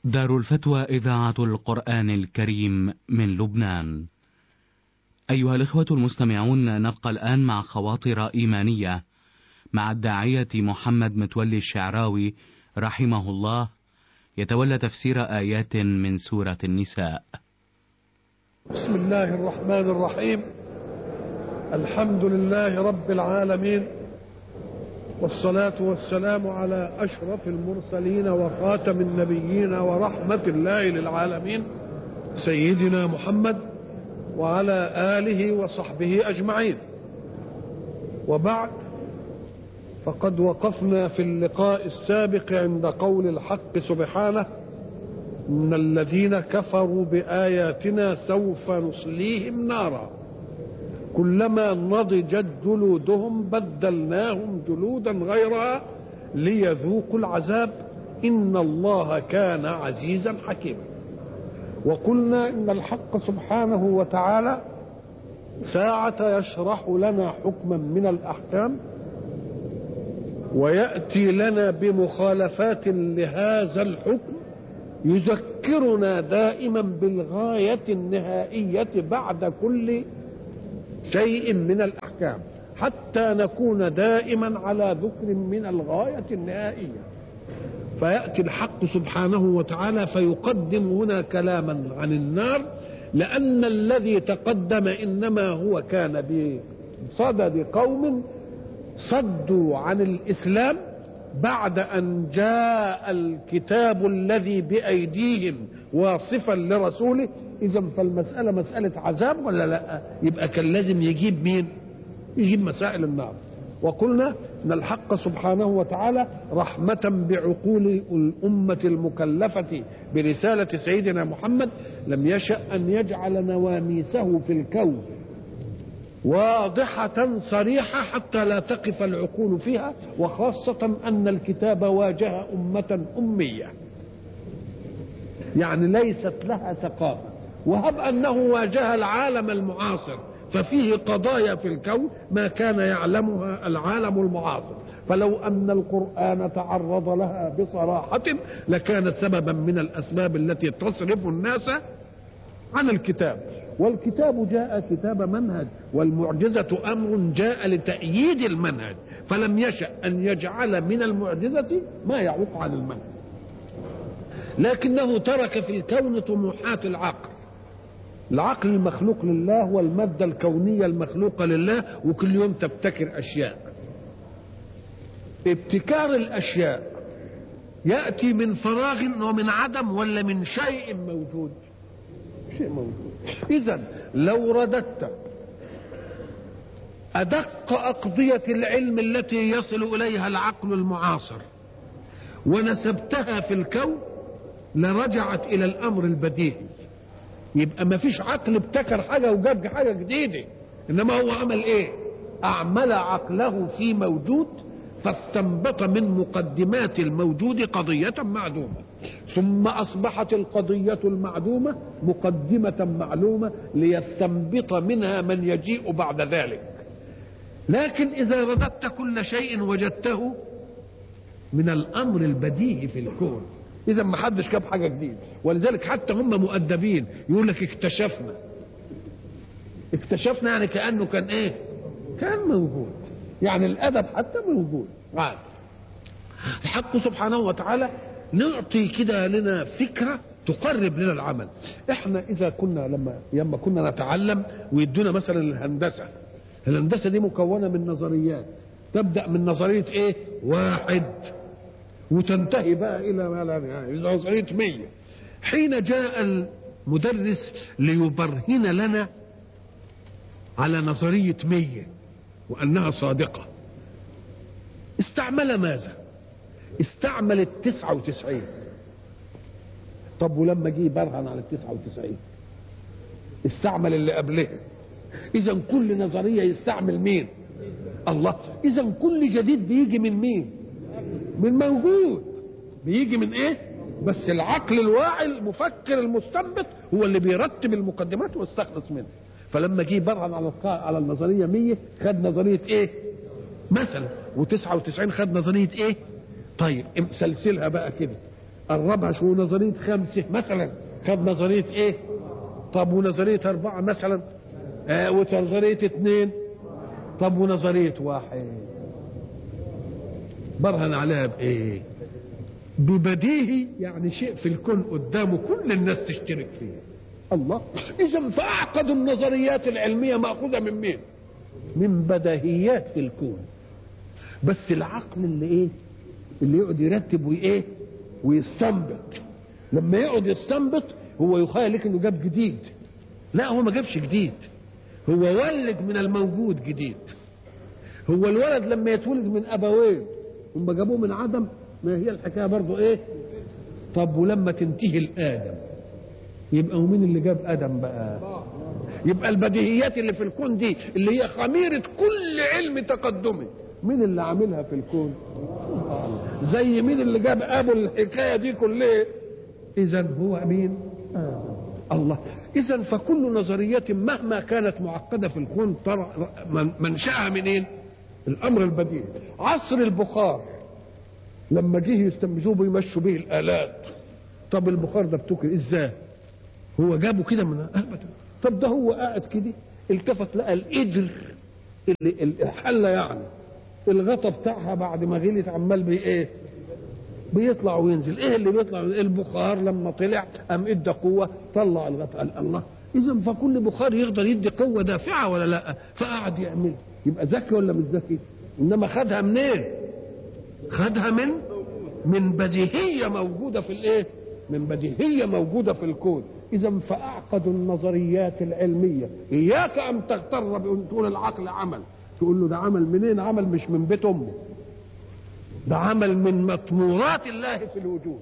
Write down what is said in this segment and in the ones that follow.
دار الفتوى إذاعة القرآن الكريم من لبنان. أيها الإخوة المستمعون، نبقى الآن مع خواطر إيمانية مع الداعية محمد متولي الشعراوي رحمه الله، يتولى تفسير آيات من سورة النساء. بسم الله الرحمن الرحيم. الحمد لله رب العالمين، والصلاة والسلام على أشرف المرسلين وخاتم النبيين ورحمة الله للعالمين سيدنا محمد وعلى آله وصحبه أجمعين. وبعد، فقد وقفنا في اللقاء السابق عند قول الحق سبحانه: إن الذين كفروا بآياتنا سوف نصليهم نارا كلما نضجت جلودهم بدلناهم جلودا غيرها ليذوقوا العذاب إن الله كان عزيزا حكيما. وقلنا إن الحق سبحانه وتعالى ساعة يشرح لنا حكما من الأحكام ويأتي لنا بمخالفات لهذا الحكم، يذكرنا دائما بالغاية النهائية بعد كل شيء من الأحكام، حتى نكون دائما على ذكر من الغاية النهائية. فيأتي الحق سبحانه وتعالى فيقدم هنا كلاما عن النار، لأن الذي تقدم إنما هو كان بصدد قوم صدوا عن الإسلام بعد أن جاء الكتاب الذي بأيديهم واصفا لرسوله. إذا فالمسألة مسألة عذاب ولا لا؟ يبقى كان لازم يجيب مين؟ يجيب مسائل النار. وقلنا أن الحق سبحانه وتعالى رحمة بعقول الأمة المكلفة برسالة سيدنا محمد لم يشأ أن يجعل نواميسه في الكون واضحة صريحة حتى لا تقف العقول فيها، وخاصة أن الكتاب واجه أمة أمية يعني ليست لها ثقافة، وهب أنه واجه العالم المعاصر ففيه قضايا في الكون ما كان يعلمها العالم المعاصر، فلو أن القرآن تعرض لها بصراحة لكانت سببا من الأسباب التي تصرف الناس عن الكتاب. والكتاب جاء كتاب منهج، والمعجزة أمر جاء لتأييد المنهج، فلم يشأ أن يجعل من المعجزة ما يعوق عن المنهج، لكنه ترك في الكون طموحات العقل المخلوق لله والمادة الكونية المخلوقة لله، وكل يوم تبتكر أشياء. ابتكار الأشياء يأتي من فراغ ومن عدم ولا من شيء موجود؟ شيء موجود. إذن لو رددت أدق أقضية العلم التي يصل إليها العقل المعاصر ونسبتها في الكون لرجعت إلى الأمر البديهي. يبقى ما فيش عقل ابتكر حاجة وجاب حاجة جديدة، إنما هو عمل إيه؟ أعمل عقله في موجود فاستنبط من مقدمات الموجود قضية معدومة، ثم أصبحت القضية المعدومة مقدمة معلومة ليستنبط منها من يجيء بعد ذلك. لكن إذا رددت كل شيء وجدته من الأمر البديهي في الكون، إذا ما حدش جاب حاجة جديدة. ولذلك حتى هم مؤدبين يقول لك اكتشفنا يعني كأنه كان إيه؟ كان موجود. يعني الأدب حتى موجود. الحق سبحانه وتعالى نعطي كده لنا فكرة تقرب لنا العمل. احنا إذا كنا لما كنا نتعلم ويدونا مثلا الهندسة دي مكونة من نظريات، تبدأ من نظرية إيه؟ 1 وتنتهي بقى إلى ما لا نهاية، نظرية 100. حين جاء المدرس ليبرهن لنا على نظرية 100 وأنها صادقة، استعمل ماذا؟ استعمل 99. طب ولما جه برهن على 99 استعمل اللي قبلها. إذا كل نظرية يستعمل مين؟ الله. إذا كل جديد بيجي من مين؟ من موجود. بيجي من إيه؟ بس العقل الواعي المفكر المستنبط هو اللي بيرتب المقدمات ويستخلص منها. فلما جه برهن على النظرية 100 خد نظرية إيه؟ مثلا، و99 خد نظرية إيه؟ طيب سلسلها بقى كده، قربها شو نظرية 5 مثلا، خد نظرية ايه؟ طب ونظرية 4 مثلا، ونظرية 2، طب ونظرية 1 برهن عليها بايه؟ ببديهي، يعني شيء في الكون قدامه كل الناس تشترك فيه. الله، اذا فاعقد النظريات العلمية مأخوذة من مين؟ من بديهيات في الكون. بس العقل اللي ايه؟ اللي يقعد يرتب وايه؟ ويستنبط. لما يقعد يستنبط هو يخيل لك انه جاب جديد. لا، هو ما جابش جديد، هو ولد من الموجود جديد. هو الولد لما يتولد من ابوين هم جابوه من عدم، ما هي الحكايه برضه ايه؟ طب ولما تنتهي الادم يبقى مين اللي جاب ادم بقى؟ يبقى البديهيات اللي في الكون دي اللي هي خميره كل علم تقدمي، مين اللي عاملها في الكون؟ زي مين اللي جاب ابو الحكايه دي كلها؟ اذا هو مين؟ الله. اذا فكل نظريات مهما كانت معقده في الكون ترى منشاها منين؟ الامر البديهي. عصر البخار لما جه يستنبذوه بيمشوا به الالات، طب البخار ده ابتكر ازاي؟ هو جابه كده من ابدا. طب ده هو قاعد كده التفت لقى القدر اللي الحله، يعني الغطا بتاعها بعد ما غليت عمال بايه؟ بيطلع وينزل. ايه اللي بيطلع؟ البخار لما طلع قام ادى قوه، طلع الغطاء. الله، اذا فكل بخار يقدر يدي قوه دافعه ولا لا؟ فقعد يعمل. يبقى ذكي ولا مش ذكي؟ انما خدها منين؟ خدها من بديهيه موجوده في الايه؟ من بديهيه موجوده في الكون. اذا فاعقد النظريات العلميه اياك ان تغتر بان تقول العقل عمل، تقول له ده عمل منين؟ عمل مش من بيت امه، ده عمل من مطمورات الله في الوجود.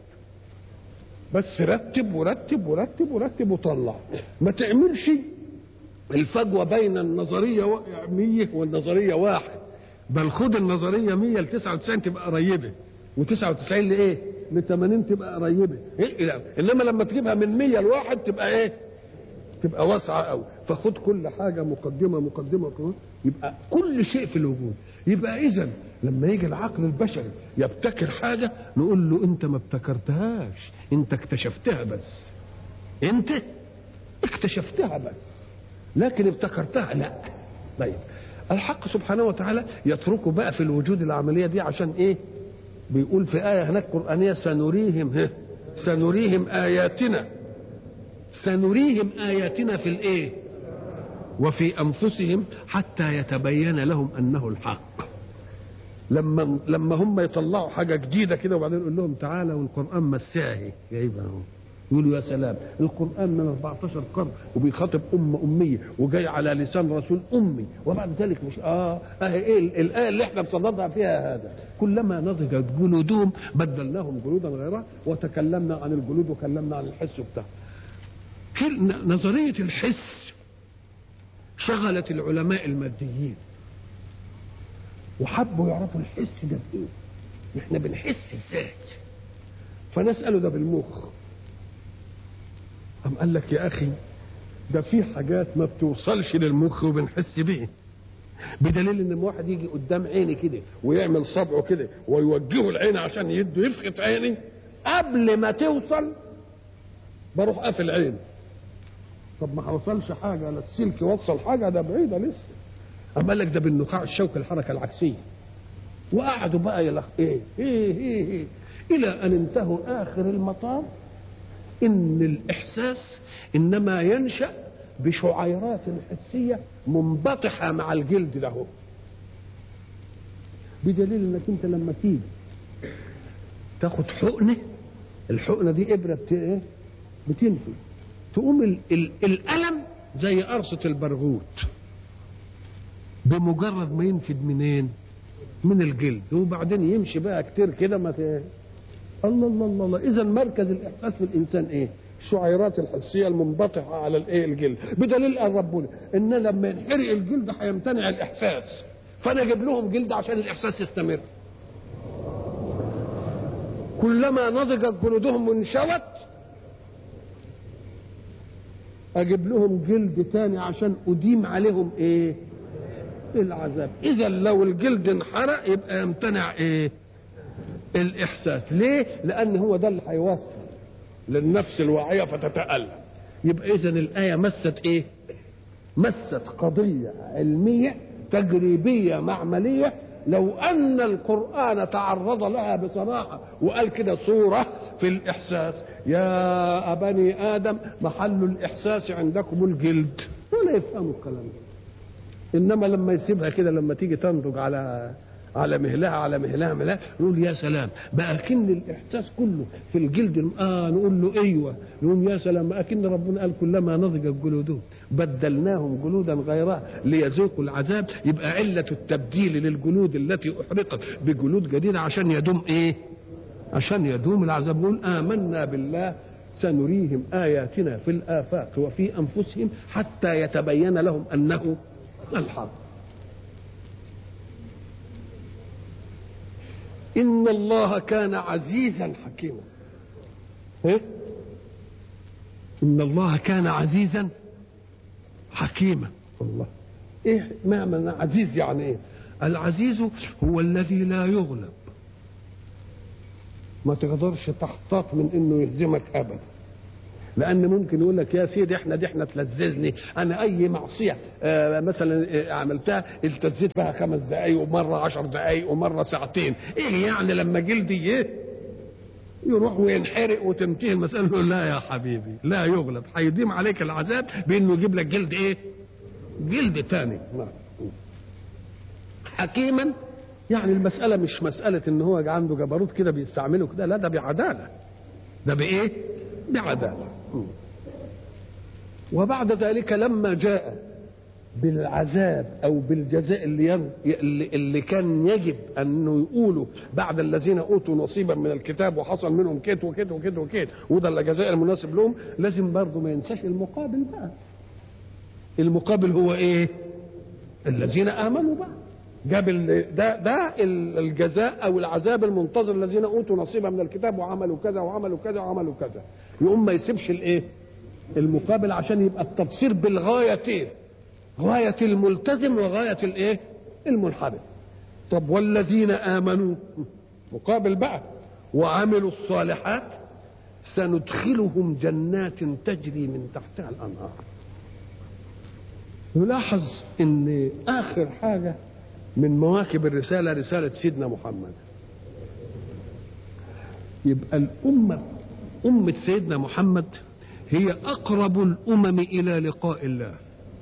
بس رتب ورتب ورتب ورتب وطلع. ما تعملش الفجوه بين النظريه 100 والنظريه 1، بل خد النظريه 100 ل 99 تبقى قريبه، و99 لايه؟ ل 80 تبقى قريبه. إيه؟ انما لما تجيبها من 100 ل1 تبقى ايه؟ تبقى واسعه قوي. فخد كل حاجه مقدمه مقدمه مقدمة، يبقى كل شيء في الوجود. يبقى اذا لما يجي العقل البشري يبتكر حاجه نقول له انت ما ابتكرتهاش، انت اكتشفتها بس، انت اكتشفتها بس، لكن ابتكرتها لا. طيب الحق سبحانه وتعالى يتركه بقى في الوجود العمليه دي عشان ايه؟ بيقول في ايه هناك قرانيه سنريهم اياتنا، سنريهم آياتنا في الإيه؟ وفي أنفسهم حتى يتبين لهم أنه الحق. لما هم يطلعوا حاجة جديدة كده وبعدين يقول لهم تعالى والقرآن مساهي جايبها اهو، يقولوا يا سلام، القرآن من 14 قرن وبيخاطب أمية وجاي على لسان رسول أمي، وبعد ذلك مش إيه الآية اللي احنا بصددها فيها هذا؟ كلما نضجت جلودهم بدلناهم جلودا غيرها وتكلمنا عن الجلود وكلمنا عن الحس بتاعه. نظرية الحس شغلت العلماء الماديين وحبوا يعرفوا الحس ده بايه، احنا بنحس ازاي؟ فنسأله ده بالمخ. قام قال لك يا اخي ده في حاجات ما بتوصلش للمخ وبنحس بيه، بدليل ان واحد يجي قدام عيني كده ويعمل صبعه كده ويوجهه العين عشان يده يفقد عيني، قبل ما توصل بروح قافل عيني. طب ما حوصلش حاجه، لا السلك وصل حاجه، ده بعيده لسه. اما قال لك ده بالنقاع الشوكي الحركه العكسيه. وقعدوا بقى يلخ إيه الى ان انتهوا اخر المطاف ان الاحساس انما ينشا بشعيرات حسيه منبطحه مع الجلد له، بدليل انك انت لما تيجي تاخد حقنه، الحقنه دي ابره بتنفي، تقوم الألم زي قرصة البرغوث بمجرد ما ينفد منين؟ من الجلد، وبعدين يمشي بقى كتير كده ما الله الله الله الله. إذا مركز الإحساس في الإنسان إيه؟ الشعيرات الحسية المنبطحة على الإيه؟ الجلد. بدليل قال ربنا إن لما ينحرق الجلد هيمتنع الإحساس، فأنا أجيب لهم جلد عشان الإحساس يستمر. كلما نضجت جلودهم وانشوت اجيب لهم جلد تاني عشان اديم عليهم ايه؟ العذاب. اذا لو الجلد انحرق يبقى يمتنع ايه؟ الإحساس. ليه؟ لأن هو ده اللي هيوصل للنفس الواعية فتتألم. يبقى إذن الآية مست إيه؟ مست قضية علمية تجريبية معملية. لو أن القرآن تعرض لها بصراحة وقال كده صورة في الإحساس: يا بني آدم محل الإحساس عندكم الجلد، ولا يفهموا الكلام ده. إنما لما يسيبها كده، لما تيجي تنضج على مهلها نقول يا سلام بقى كن الإحساس كله في الجلد. نقول له أيوة، نقول يا سلام أكن ربنا قال كلما نضجت جلودهم بدلناهم جلودا غيرها ليذوقوا العذاب. يبقى علة التبديل للجلود التي أحرقت بجلود جديدة عشان يدوم إيه؟ عشان يدوم العذاب. نقول آمنا بالله سنريهم آياتنا في الآفاق وفي أنفسهم حتى يتبين لهم أنه الحق. إن الله كان عزيزا حكيما. إيه؟ إن الله كان عزيزا حكيما. الله، إيه معنى عزيز؟ يعني إيه؟ العزيز هو الذي لا يغلب، ما تقدرش تحتاط من إنه يهزمك أبدا. لأن ممكن يقول لك يا سيدي احنا تلذذني، أنا أي معصية مثلا عملتها التزيت بها 5 دقايق ومرة 10 دقايق ومرة ساعتين، إيه يعني لما جلدي يروح وينحرق وتنتهي المسألة؟ له لا يا حبيبي، لا يغلب، هيديم عليك العذاب بأنه يجيب لك جلد إيه؟ جلد تاني. حكيما يعني المسألة مش مسألة إن هو عنده جبروت كده بيستعمله كده، لا، ده بعدالة. ده بإيه؟ بعدالة. وبعد ذلك لما جاء بالعذاب او بالجزاء اللي كان يجب انه يقولوا بعد الذين اوتوا نصيبا من الكتاب وحصل منهم كيت وكيت وكيت وكيت وده الجزاء المناسب لهم، لازم برضه ما ينساش المقابل بقى. المقابل هو ايه؟ الذين امنوا بقى. جاب ده الجزاء او العذاب المنتظر الذين اوتوا نصيبا من الكتاب وعملوا كذا وعملوا كذا وعملوا كذا. يقوم ما يسيبش الايه؟ المقابل، عشان يبقى التبصير بالغايتين، غاية الملتزم وغاية الايه؟ المنحرف. طب والذين آمنوا مقابل بقى وعملوا الصالحات سندخلهم جنات تجري من تحتها الأنهار. نلاحظ ان آخر حاجة من مواكب الرسالة رسالة سيدنا محمد. يبقى أمة سيدنا محمد هي أقرب الأمم إلى لقاء الله.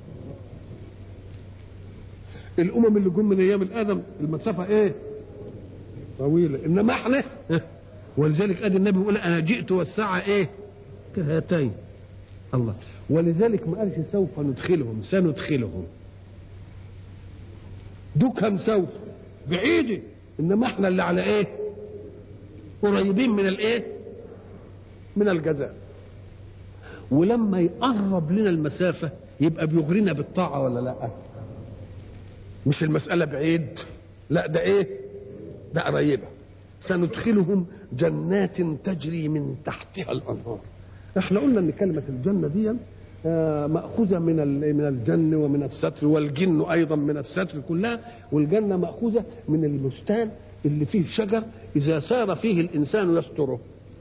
الأمم اللي جم من أيام الآدم المسافة إيه؟ طويلة. إنما إحنا ولذلك أدي النبي يقول أنا جئت والساعة إيه؟ كهاتين. الله، ولذلك ما قالش سوف ندخلهم، سندخلهم. دوكهم سوف بعيدة، إنما إحنا اللي على إيه؟ قريبين من الإيه؟ من الجزاء. ولما يقرب لنا المسافة يبقى بيغرينا بالطاعة ولا لا؟ مش المسألة بعيد، لا ده ايه؟ ده قريبة. سندخلهم جنات تجري من تحتها الأنهار. احنا قلنا ان كلمة الجنة دي مأخوذة من الجن ومن الستر، والجن ايضا من الستر كلها. والجنة مأخوذة من البستان اللي فيه شجر اذا سار فيه الانسان يستره،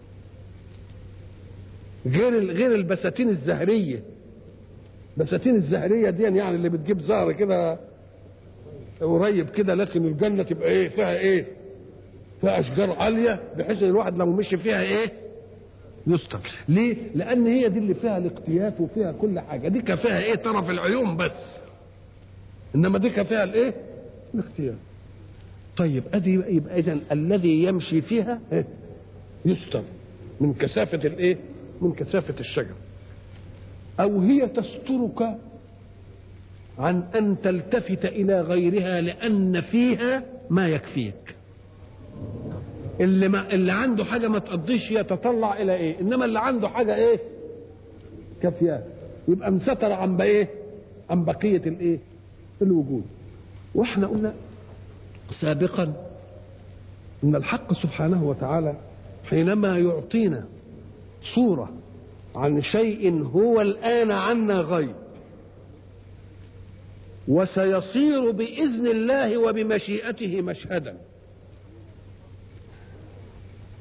غير البساتين الزهرية. بساتين الزهرية دي يعني اللي بتجيب زهر كده قريب كده، لكن الجنة تبقى ايه؟ فيها ايه؟ فيها اشجار عالية بحيث ان الواحد لو مشي فيها ايه؟ يستر. ليه؟ لان هي دي اللي فيها الاقتيات وفيها كل حاجة. دي فيها ايه؟ طرف العيون بس، انما دي فيها الايه؟ الاقتيات. طيب ادي يبقى اذا الذي يمشي فيها يستر من كثافة الايه؟ من كثافة الشجر. او هي تسترك عن ان تلتفت الى غيرها لان فيها ما يكفيك. اللي عنده حاجة ما تقضيش يتطلع الى ايه؟ انما اللي عنده حاجة ايه؟ كافياه، يبقى انستر عن بايه؟ عن بقية الايه؟ الوجود. واحنا قلنا سابقا ان الحق سبحانه وتعالى حينما يعطينا صورة عن شيء هو الآن عنا غيب وسيصير بإذن الله وبمشيئته مشهدا،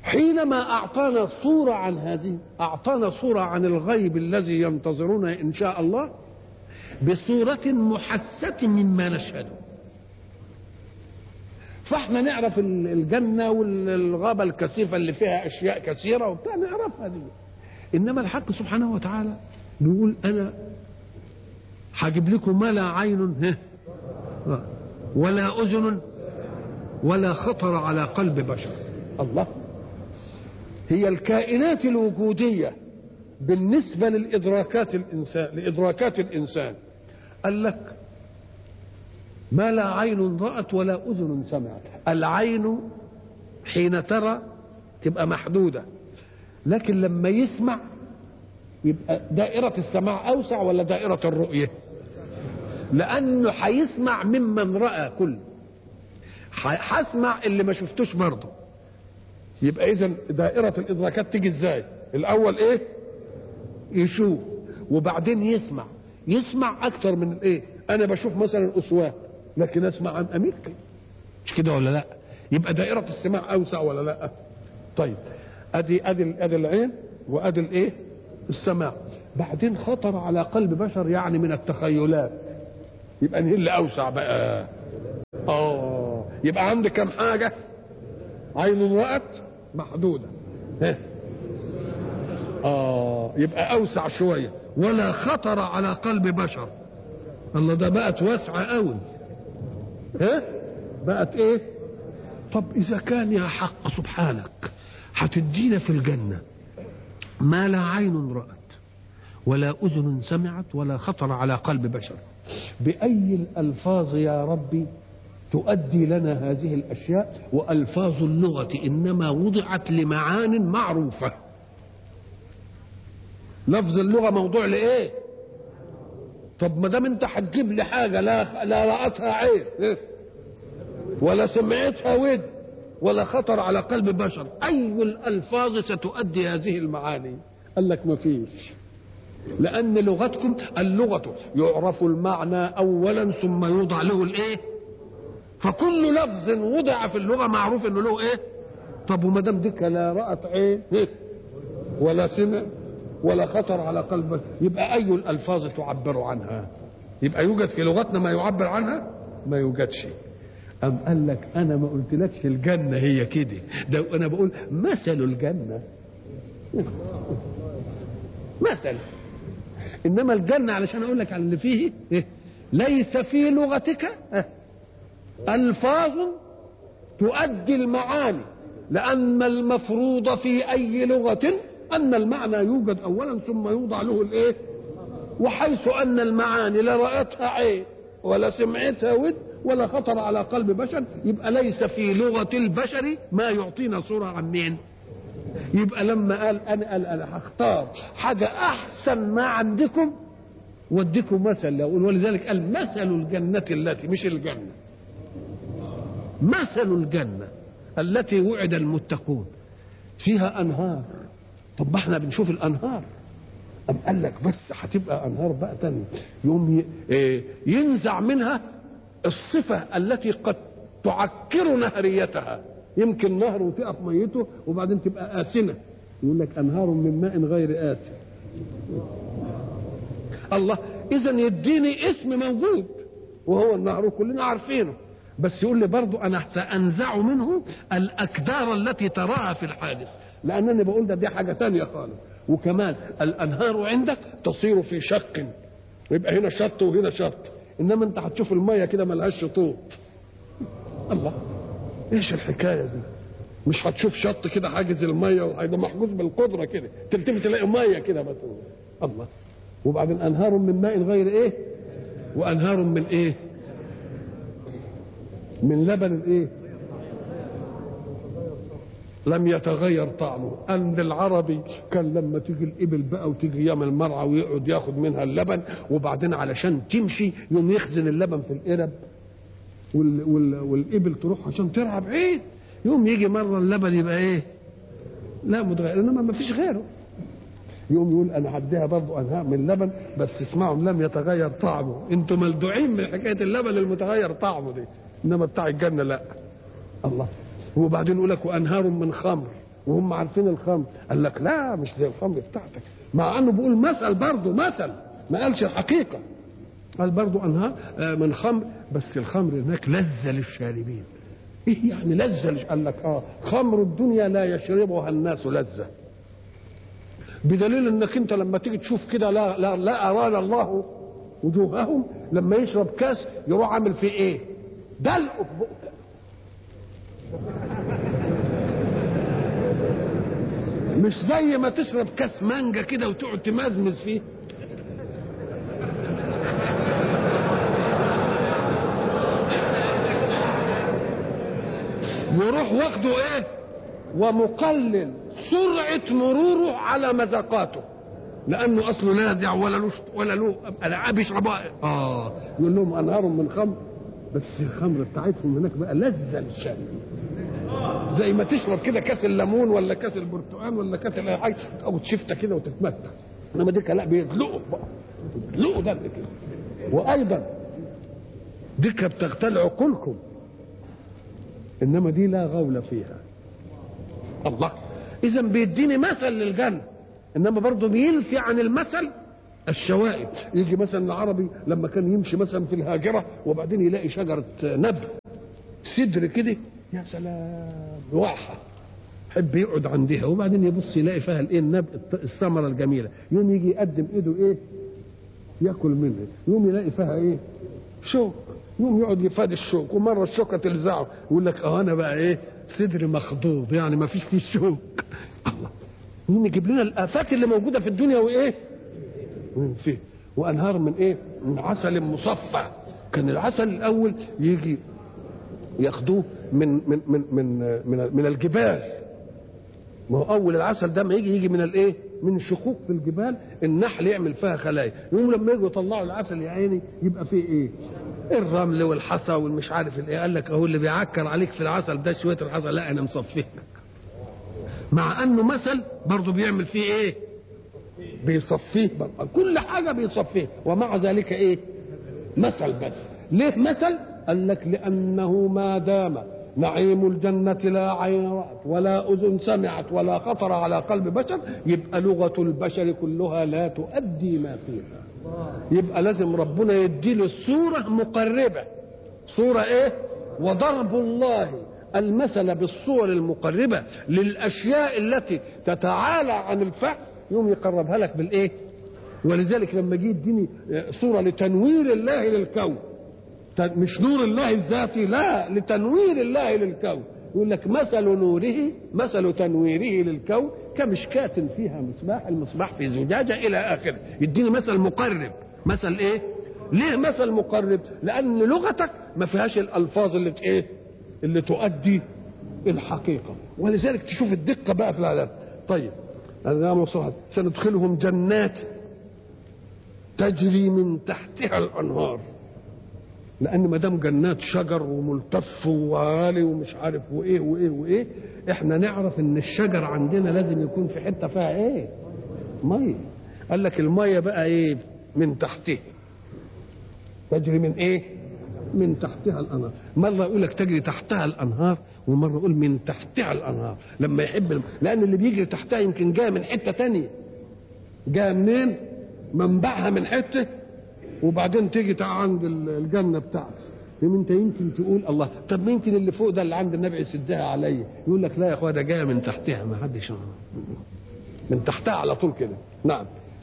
حينما أعطانا صورة عن هذه، أعطانا صورة عن الغيب الذي ينتظرنا إن شاء الله بصورة محسة مما نشهده. فاحنا نعرف الجنة والغابة الكثيفة اللي فيها أشياء كثيرة وبتاع، نعرفها دي. إنما الحق سبحانه وتعالى بيقول أنا هجيب لكم ما لا عين ولا أذن ولا خطر على قلب بشر. الله، هي الكائنات الوجودية بالنسبة لإدراكات الإنسان قال لك ما لا عين رأت ولا أذن سمعت. العين حين ترى تبقى محدودة، لكن لما يسمع يبقى دائرة السماع أوسع ولا دائرة الرؤية؟ لأنه هيسمع ممن رأى كل، هسمع اللي ما شفتوش برضه. يبقى إذن دائرة الإدراكات تيجي إزاي؟ الأول إيه؟ يشوف وبعدين يسمع أكتر من إيه؟ أنا بشوف مثلا أسوان لكن أسمع عن أمريكا، مش كده ولا لا؟ يبقى دائرة السماع أوسع ولا لا؟ طيب أدي العين وأدي الإيه؟ السماع. بعدين خطر على قلب بشر يعني من التخيلات، يبقى نهي اللي أوسع بقى. يبقى عندي كم حاجة؟ عين رأت محدودة، يبقى أوسع شوية. ولا خطر على قلب بشر. الله، ده بقت واسعة قوي. بقت ايه؟ طب إذا كان يا حق سبحانك هتدينا في الجنة ما لا عين رأت ولا أذن سمعت ولا خطر على قلب بشر، بأي الألفاظ يا ربي تؤدي لنا هذه الأشياء؟ وألفاظ اللغة إنما وضعت لمعان معروفة. لفظ اللغة موضوع لإيه؟ طب ما دام أنت هتجيب لي حاجة لا رأتها عين ولا سمعتها ود ولا خطر على قلب بشر، أي الألفاظ ستؤدي هذه المعاني؟ قال لك ما فيش، لأن لغتكم اللغة يعرف المعنى أولا ثم يوضع له الإيه؟ فكل لفظ وضع في اللغة معروف إنه له إيه؟ طب وما دام ديك لا رأت عين ولا سمع ولا خطر على قلب، يبقى أي الألفاظ تعبر عنها؟ يبقى يوجد في لغتنا ما يعبر عنها؟ ما يوجدش. أم قال لك أنا ما قلتلكش الجنة هي كده، ده أنا بقول مثل الجنة مثل. إنما الجنة علشان أقول لك على اللي فيه ليس في لغتك ألفاظ تؤدي المعاني، لأن المفروض في أي لغة أن المعنى يوجد أولا ثم يوضع له الإيه؟ وحيث أن المعاني لا رأتها عين ولا سمعتها ود ولا خطر على قلب بشر، يبقى ليس في لغة البشر ما يعطينا صورة عن مين. يبقى لما قال أنا هختار حاجة أحسن ما عندكم واديكم مثل، ولذلك قال مثل الجنة التي، مش الجنة، مثل الجنة التي وعد المتقون فيها أنهار. طب ما احنا بنشوف الأنهار. أم قال لك بس هتبقى أنهار بقى تاني يوم ينزع منها الصفة التي قد تعكر نهريتها. يمكن نهر وتقف ميته وبعدين تبقى آسنة، يقول لك أنهار من ماء غير آسن. الله، إذا يديني اسم موجود وهو النهر كلنا عارفينه، بس يقول لي برضو أنا سأنزع منه الأكدار التي تراها في الحادث، لأنني بقول ده دي حاجة تانية خالص. وكمان الأنهار عندك تصير في شق، ويبقى هنا شط وهنا شط، إنما أنت هتشوف المية كده ملهاش شطوط. الله، إيش الحكاية دي؟ مش هتشوف شط كده حاجز المية وهيبقى محجوز بالقدرة كده، تلتفت تلاقي مية كده بس. الله، وبعدين أنهار من ماء غير إيه؟ وأنهار من إيه؟ من لبن إيه؟ لم يتغير طعمه. عند العربي كان لما تيجي الإبل بقى وتيجي يوم المرعى ويقعد ياخد منها اللبن، وبعدين علشان تمشي يوم يخزن اللبن في القرب، والإبل تروح عشان ترعى بعيد، يوم يجي مرة اللبن يبقى إيه؟ لا متغير، إنما ما فيش غيره. يوم يقول أنا هديها برضه أنهار من لبن، بس اسمعوا لم يتغير طعمه. أنتوا ملدوعين من حكاية اللبن المتغير طعمه دي، إنما بتاع الجنة لا. الله، وبعدين يقول لك وأنهار من خمر وهم عارفين الخمر. قال لك لا مش زي الخمر بتاعتك، مع انه بيقول مثل برضه، مثل ما قالش الحقيقه. قال برضه انهار من خمر، بس الخمر هناك لذة للشاربين. ايه يعني لذة؟ قال لك خمر الدنيا لا يشربها الناس لذة، بدليل انك انت لما تيجي تشوف كده لا اراد الله وجوههم لما يشرب كاس يروح عامل فيه ايه؟ دلقه في بقه. مش زي ما تشرب كاس مانجا كده وتقعد تمزمز فيه. يروح واخده ايه؟ ومقلل سرعة مروره على مذاقاته، لانه اصله لاذع ولا له العاب يشربها. يقول لهم انهار من خمر، بس الخمر بتاعتهم هناك بقى لذة للشارب، زي ما تشرب كده كاس الليمون ولا كاس البرتقال ولا كاس اي حاجه او تشفته كده وتتمتع. انما ديك لا، بيدلقوا بقى، بيدلقوا ده كده. وايضا ديك بتغتال عقولكم، انما دي لا غول فيها. الله، اذا بيديني مثل للجنه، انما برضه بينفي عن المثل الشوائب. يجي مثلا العربي لما كان يمشي مثلا في الهاجره وبعدين يلاقي شجره نبل سدر كده، يا سلام واحه، يحب يقعد عندها، وبعدين يبص يلاقي فيها الايه النبل الثمره الجميله، يوم يجي يقدم ايده ايه ياكل منها، يوم يلاقي فيها ايه شوك، يوم يقعد يفاد الشوك، ومره الشوكه تلزعه يقول لك انا بقى ايه صدري مخضوض، يعني ما فيش فيه شوك. الله، يوم يجيب لنا الافات اللي موجوده في الدنيا وايه فيه. وانهار من ايه؟ من عسل مصفى. كان العسل الاول يجي ياخدوه من الجبال. ما هو اول العسل ده ما يجي من الايه؟ من شقوق في الجبال، النحل يعمل فيها خلايا، يوم لما يجوا يطلعوا العسل يا عيني يبقى فيه ايه؟ الرمل والحصى والمش عارف الايه. قال لك اهو اللي بيعكر عليك في العسل ده شويه الحصى، لا انا مصفيه لك. مع انه مثل برضه بيعمل فيه ايه؟ بيصفيه برضه. كل حاجه بيصفيه، ومع ذلك ايه؟ مثل. بس ليه مثل؟ قال لك لانه ما دام نعيم الجنة لا عين رأت ولا أذن سمعت ولا خطر على قلب بشر، يبقى لغة البشر كلها لا تؤدي ما فيها. يبقى لازم ربنا يديله الصورة مقربة. صورة ايه؟ وضرب الله المثل بالصور المقربة للأشياء التي تتعالى عن الفعل يوم يقربها لك بالايه؟ ولذلك لما جه يديني صورة لتنوير الله للكون، مش نور الله الذاتي، لا، لتنوير الله للكون، يقول لك مثل نوره مثل تنويره للكون كمشكاة فيها مصباح، المصباح في زجاجة إلى آخره. يديني مثل مقرب. مثل إيه؟ ليه مثل مقرب؟ لأن لغتك ما فيهاش الألفاظ اللي إيه؟ اللي تؤدي الحقيقة. ولذلك تشوف الدقة بقى في العذاب. طيب سندخلهم جنات تجري من تحتها الأنهار، لان ما دام جنات شجر وملتف وعالي ومش عارف وايه وايه وايه، احنا نعرف ان الشجر عندنا لازم يكون في حته فيها ايه؟ ميه. قال لك الميه بقى ايه؟ من تحته تجري من ايه؟ من تحتها الانهار. مره يقول لك تجري تحتها الانهار، ومره يقول من تحتها الانهار. لما يحب لان اللي بيجري تحتها يمكن جاي من حته تانية. جاي منين؟ منبعها من حته، وبعدين تيجي عند الجنه بتاعتي، انت يمكن تقول الله، طب يمكن اللي فوق ده اللي عند النبي يسدها عليا. يقول لك لا يا اخويا، ده جايه من تحتها، ما حدش من تحتها على طول كده. نعم،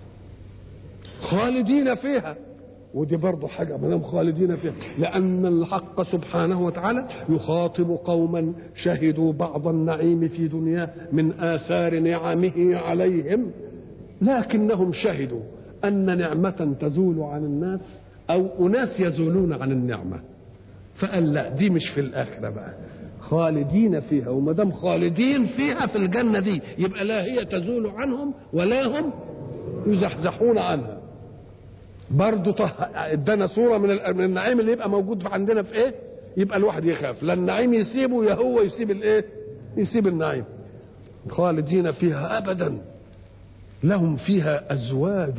خالدين فيها. ودي برضه حاجه، ما دام خالدين فيها، لان الحق سبحانه وتعالى يخاطب قوما شهدوا بعض النعيم في دنياه من اثار نعمه عليهم، لكنهم شهدوا أن نعمة تزول عن الناس أو أناس يزولون عن النعمة، فقال لا، دي مش في الآخرة بقى، خالدين فيها. وما دام خالدين فيها في الجنة دي، يبقى لا هي تزول عنهم ولا هم يزحزحون عنها. برضو ادانا صورة من النعيم اللي يبقى موجود عندنا في ايه؟ يبقى الواحد يخاف لا النعيم يسيبه يا هو يسيب الايه؟ يسيب النعيم. خالدين فيها أبدا، لهم فيها أزواج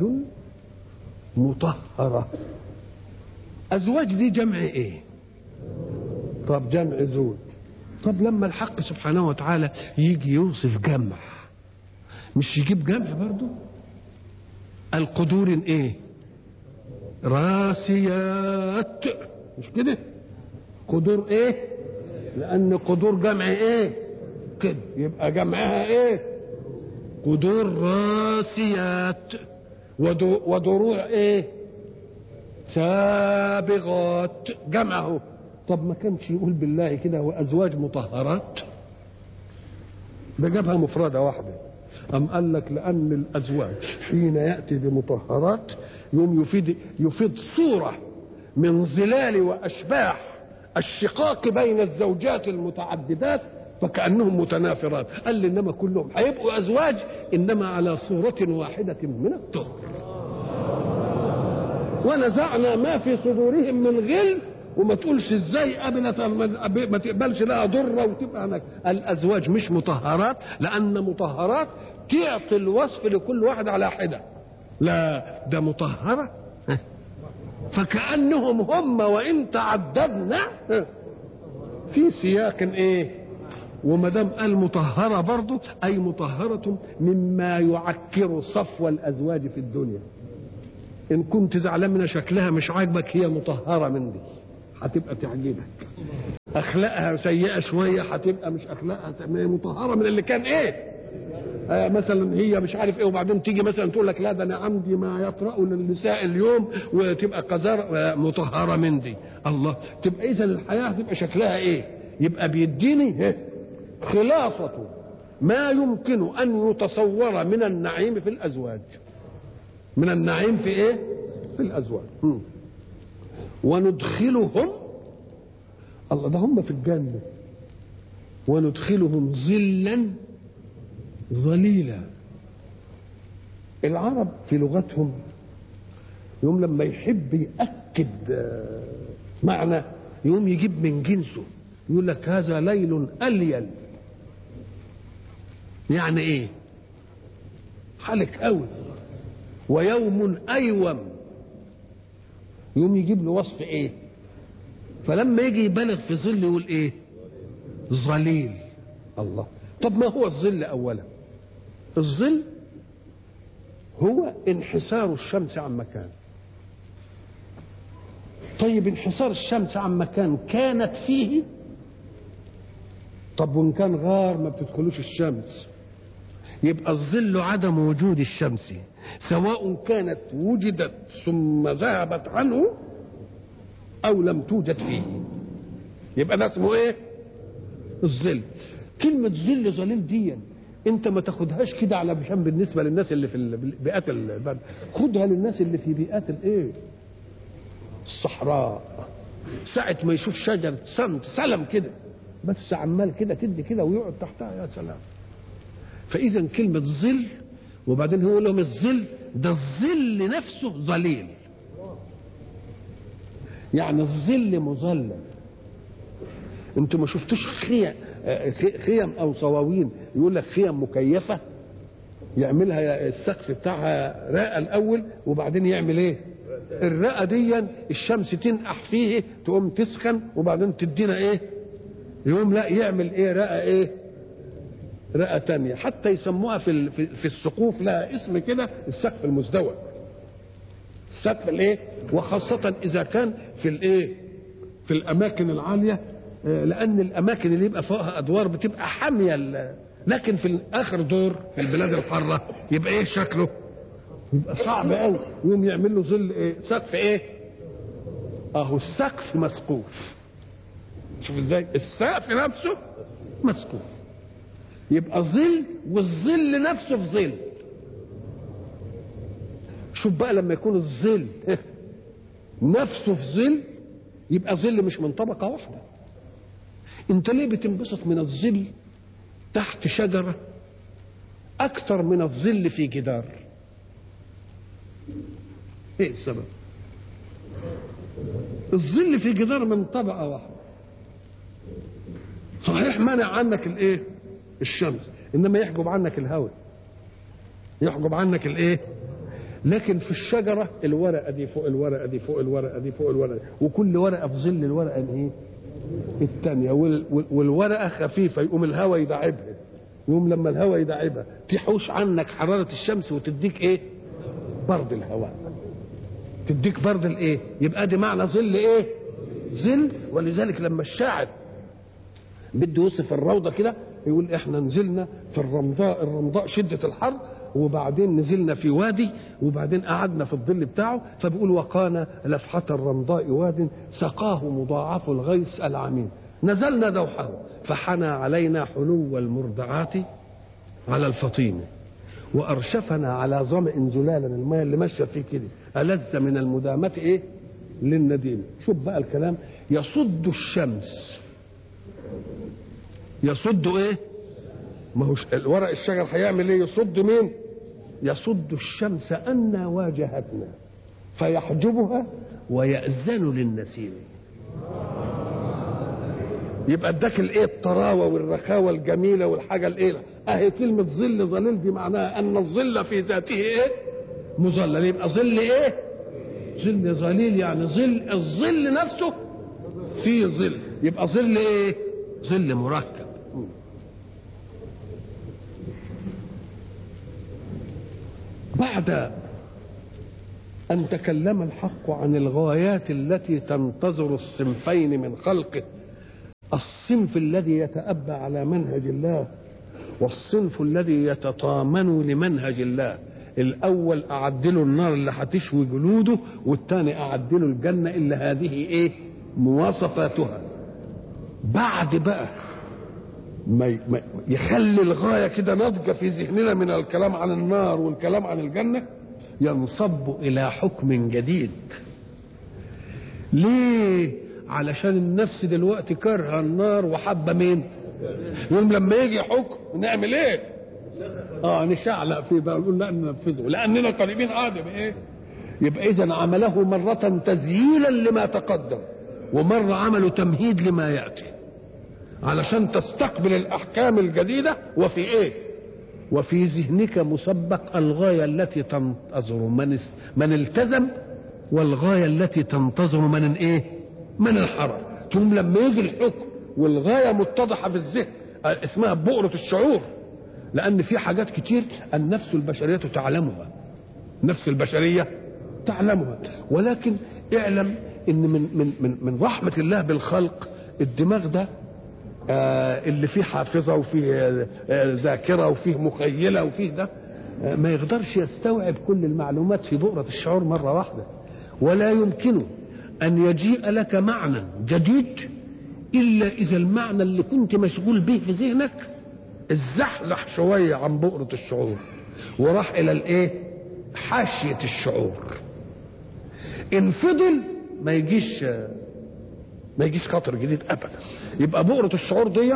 مطهرة. أزواج دي جمع إيه؟ طب جمع زوج. طب لما الحق سبحانه وتعالى يجي يوصف جمع مش يجيب جمع برضو؟ القدور ايه؟ راسيات، مش كده؟ قدور ايه؟ لان قدور جمع ايه كده، يبقى جمعها ايه؟ قدور راسيات. ودروع ايه؟ سابغات، جمعه. طب ما كانش يقول بالله كده وازواج مطهرات؟ ده جابها مفردة واحدة. أم قال لك لأن الأزواج حين يأتي بمطهرات يوم يفيد صورة من ظلال وأشباح الشقاق بين الزوجات المتعددات فكأنهم متنافرات. قال لي إنما كلهم هيبقوا أزواج إنما على صورة واحدة من الطهر. ونزعنا ما في صدورهم من غل. وما تقولش ازاي ما تقبلش لها ضره وتبقى هناك. الازواج مش مطهرات لان مطهرات تعطي الوصف لكل واحد على حده. لا ده مطهره فكانهم هم وان تعددنا في سياق ايه. وما دام قال مطهره برضه اي مطهره مما يعكر صفو الازواج في الدنيا. ان كنت زعلان من شكلها مش عاجبك هي مطهره من دي هتبقى تعجبك. اخلاقها سيئه شويه هتبقى مش اخلاقها مطهره من اللي كان ايه. مثلا هي مش عارف ايه وبعدين تيجي مثلا تقول لك لا ده انا عندي ما يطرأ للنساء اليوم وتبقى قذاره مطهره من دي. الله، تبقى اذا الحياه هتبقى شكلها ايه؟ يبقى بيديني خلاصه ما يمكن ان يتصور من النعيم في الازواج. من النعيم في ايه؟ في الازواج. وندخلهم، الله ده هم في الجنة، وندخلهم ظلا ظليلا. العرب في لغتهم يوم لما يحب يأكد معنى يوم يجيب من جنسه يقول لك هذا ليل أليل. يعني ايه؟ حالك قوي. ويوم أيوم، يوم يجيب له وصف ايه. فلما يجي يبالغ في ظل يقول ايه؟ ظليل. الله، طب ما هو الظل اولا؟ الظل هو انحسار الشمس عن مكان. طيب انحسار الشمس عن مكان كانت فيه، طب وان كان غار ما بتدخلوش الشمس يبقى الظل عدم وجود الشمس سواء كانت وجدت ثم ذهبت عنه او لم توجد فيه. يبقى ده اسمه ايه؟ الظل. كلمة ظل ظليل دي انت ما تاخدهاش كده على بشان بالنسبة للناس اللي في بيئات البلد، خدها للناس اللي في بيئات الايه؟ الصحراء. ساعة ما يشوف شجرة صمت سلم كده بس عمال كده تدي كده ويقعد تحتها، يا سلام. فإذا كلمة ظل، وبعدين هو لهم الظل ده الظل نفسه ظليل. يعني الظل مظلل. انتوا ما شفتوش خيم او صواوين يقول لك خيم مكيفه يعملها السقف بتاعها رقه الاول وبعدين يعمل ايه؟ الرقه دي الشمس تنقح فيه تقوم تسخن وبعدين تدينا ايه؟ يقوم لا يعمل ايه؟ رقه ايه؟ رقه تانية. حتى يسموها في السقوف لها اسم كده، السقف المزدوج. السقف الايه؟ وخاصه اذا كان في الايه؟ في الاماكن العاليه، لان الاماكن اللي يبقى فوقها ادوار بتبقى حاميه، لكن في اخر دور في البلاد الحاره يبقى ايه شكله؟ يبقى صعب قوي. يقوم يعمل له ظل ايه؟ سقف ايه؟ اهو السقف مسقوف. شوف ازاي السقف نفسه مسقوف. يبقى ظل والظل نفسه في ظل. شوف بقى لما يكون الظل نفسه في ظل يبقى ظل مش من طبقه واحده. انت ليه بتنبسط من الظل تحت شجره اكتر من الظل في جدار؟ ايه السبب؟ الظل في جدار من طبقه واحده صحيح منع عنك الايه؟ الشمس، انما يحجب عنك الهواء، يحجب عنك الايه؟ لكن في الشجره الورقه دي فوق الورقه دي فوق الورقه دي فوق الورقه دي، وكل ورقه في ظل الورقه الايه؟ الثانيه، والورقه خفيفه يقوم الهواء يدعبها، يقوم لما الهواء يدعبها تحوش عنك حراره الشمس وتديك ايه؟ برد الهواء، تديك برد الايه؟ يبقى دي معنى ظل ايه؟ ظل. ولذلك لما الشاعر بده يوصف الروضه كده يقول احنا نزلنا في الرمضاء شده الحر، وبعدين نزلنا في وادي، وبعدين قعدنا في الظل بتاعه، فبيقول وقانا لفحة الرمضاء واد سقاه مضاعف الغيث العميم، نزلنا دوحه فحنى علينا حلو المرضعات على الفطيم، وارشفنا على ظمأ زلالا، الماء اللي ماشيه فيه كده ألذ من المدامة ايه؟ للنديم. شوف بقى الكلام، يصد الشمس، يصد ايه؟ ما هو ورق الشجر هيعمل ايه؟ يصد مين؟ يصد الشمس أن واجهتنا فيحجبها ويأذن للنسيم. يبقى اداك الايه؟ الطراوه والرخاوه الجميله والحاجه الايه. اهي كلمه ظل ظليل دي معناها ان الظل في ذاته ايه؟ مظلل. يبقى ظل ايه؟ ظل ظليل، يعني ظل الظل نفسه في ظل، يبقى ظل ايه؟ ظل مركب. بعد أن تكلم الحق عن الغايات التي تنتظر الصنفين من خلقه، الصنف الذي يتأبى على منهج الله والصنف الذي يتطامن لمنهج الله. الأول أعدله النار اللي هتشوي جلوده، والثاني أعدله الجنة اللي هذه إيه؟ مواصفاتها. بعد بقى ما يخلي الغاية كده ناضجة في ذهننا من الكلام عن النار والكلام عن الجنة، ينصب إلى حكم جديد. ليه؟ علشان النفس دلوقتي كارهة النار وحابة مين؟ يوم لما يجي حكم نعمل ايه؟ نشعلق فيه بقى ونقول لا ننفذه لأننا قريبين عادي بايه؟ يبقى إذا عمله مرة تزييلا لما تقدم، ومرة عمله تمهيد لما يأتي، علشان تستقبل الأحكام الجديدة. وفي ايه؟ وفي ذهنك مسبق الغاية التي تنتظر من التزم، والغاية التي تنتظر من ايه؟ من انحرف. ثم لما يجي الحكم والغاية متضحة في الذهن اسمها بؤرة الشعور، لأن في حاجات كتير النفس البشرية تعلمها، النفس البشرية تعلمها، ولكن اعلم ان من رحمة الله بالخلق الدماغ ده اللي فيه حافظة وفيه ذاكرة وفيه مخيلة وفيه ده ما يقدرش يستوعب كل المعلومات في بؤرة الشعور مرة واحدة، ولا يمكنه أن يجيء لك معنى جديد إلا إذا المعنى اللي كنت مشغول به في ذهنك الزحزح شوية عن بؤرة الشعور وراح إلى الإيه؟ حاشية الشعور. إن فضل ما يجيش خطر جديد أبدا. يبقى بؤرة الشعور دي،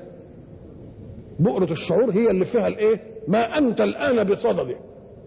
بؤرة الشعور هي اللي فيها الإيه؟ ما أنت الآن بصدده.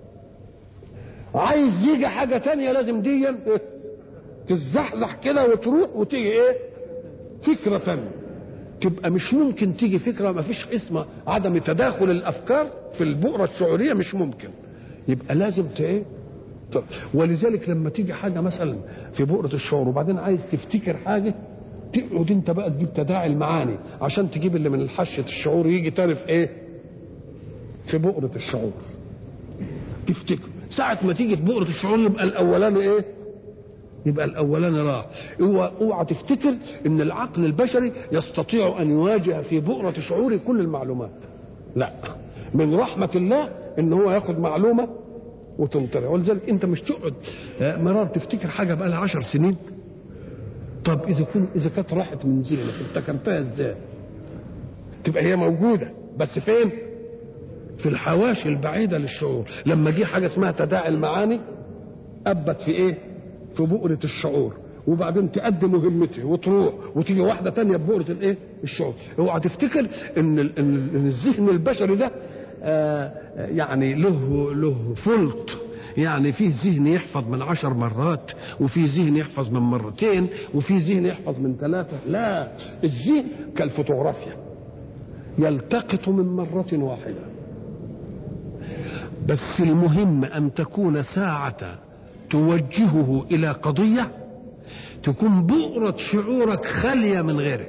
عايز يجي حاجة تانية لازم دي تتزحزح كده وتروح وتيجي ايه؟ فكرة تانية. تبقى مش ممكن تيجي فكرة، ما فيش اسمها عدم تداخل الافكار في البؤرة الشعورية، مش ممكن. يبقى لازم ايه؟ ولذلك لما تيجي حاجة مثلا في بؤرة الشعور وبعدين عايز تفتكر حاجة، تقعد انت بقى تجيب تداعي المعاني عشان تجيب اللي من حشية الشعور يجي تاني في ايه؟ في بؤرة الشعور تفتكر. ساعة ما تيجي في بؤرة الشعور يبقى الاولاني ايه؟ يبقى الاولاني راح. اوعى تفتكر ان العقل البشري يستطيع ان يواجه في بؤرة شعوره كل المعلومات. لا، من رحمة الله ان هو ياخد معلومة وتنطلع. ولذلك انت مش تقعد مرار تفتكر حاجة بقى لها 10 سنين. طب اذا كانت راحت من ذهنك افتكرتها ازاي؟ تبقى هي موجودة بس فين؟ في الحواشي البعيدة للشعور. لما جه حاجة اسمها تداعي المعاني أبت في ايه؟ في بؤرة الشعور، وبعدين تؤدي مهمته وتروح وتيجي واحدة تانية ببؤرة الايه؟ الشعور. اوعى تفتكر ان الذهن البشري ده يعني له فلت، يعني فيه ذهن يحفظ من 10 مرات، وفيه ذهن يحفظ من 2 مرات، وفيه ذهن يحفظ من 3. لا، الذهن كالفوتوغرافيا يلتقط من مرة واحدة. بس المهم أن تكون ساعة توجهه إلى قضية تكون بؤرة شعورك خالية من غيره.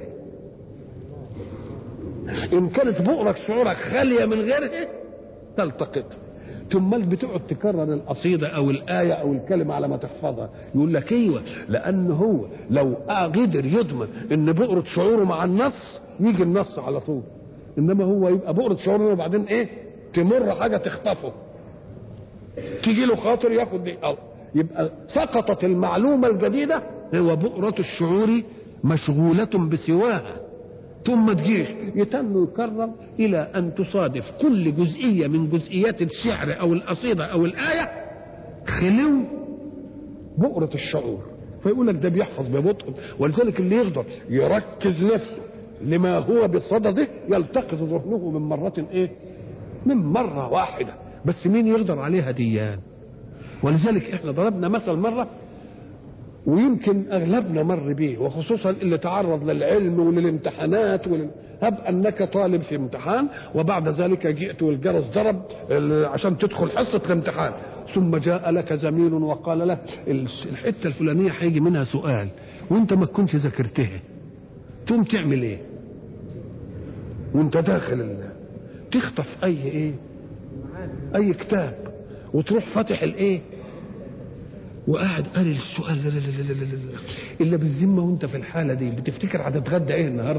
إن كانت بؤرة شعورك خالية من غيره تلتقط. ثم بتقعد تكرر القصيدة أو الآية أو الكلمة على ما تحفظها. يقول لك أيوة، لأن هو لو قدر يضمن إن بؤرة شعوره مع النص يجي النص على طول، إنما هو يبقى بؤرة شعوره وبعدين إيه؟ تمر حاجة تخطفه، تيجي له خاطر ياخد دي، يبقى سقطت المعلومة الجديدة. هو بؤرة الشعور مشغولة بسواها، ثم تجيش يتم يكرر إلى أن تصادف كل جزئية من جزئيات الشعر أو القصيدة أو الآية خلو بؤرة الشعور، فيقول لك ده بيحفظ ببطء. ولذلك اللي يقدر يركز نفسه لما هو بصدده يلتقط ذهنه من مرة إيه؟ من مرة واحدة. بس مين يقدر عليها ديان؟ ولذلك احنا ضربنا مثل مرة ويمكن اغلبنا مر به، وخصوصا اللي تعرض للعلم وللامتحانات هب انك طالب في امتحان وبعد ذلك جئت والجرس ضرب عشان تدخل حصة الامتحان، ثم جاء لك زميل وقال لك الحتة الفلانية هيجي منها سؤال وانت ما تكونش ذاكرتها، تقوم تعمل ايه؟ وانت داخل تخطف اي كتاب وتروح فاتح الايه وقاعد قاري السؤال. لا لا لا لا لا لا. الا بالذمه وانت في الحاله دي بتفتكر هتتغدى ايه النهارده؟